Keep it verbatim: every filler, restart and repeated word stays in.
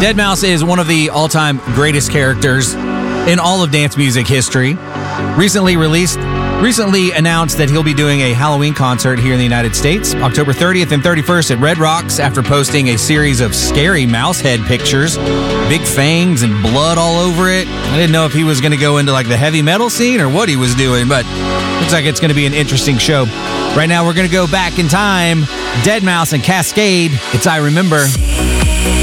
deadmau five is one of the all-time greatest characters in all of dance music history. Recently released, recently announced that he'll be doing a Halloween concert here in the United States, October thirtieth and thirty-first at Red Rocks, after posting a series of scary mouse head pictures, big fangs and blood all over it. I didn't know if he was going to go into like the heavy metal scene or what he was doing, but looks like it's going to be an interesting show. Right now, we're going to go back in time. deadmau five and Kaskade. It's I Remember.